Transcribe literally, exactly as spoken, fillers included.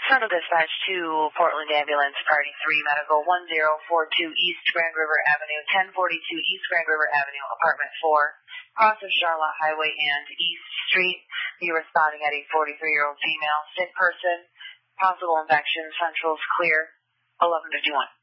Central Dispatch to Portland Ambulance, Party three, Medical one zero four two East Grand River Avenue, ten forty-two East Grand River Avenue, Apartment four, cross of Charlotte Highway and East Street. Be responding at a forty-three-year-old female, sick person, possible infection, Central's clear, eleven fifty-one.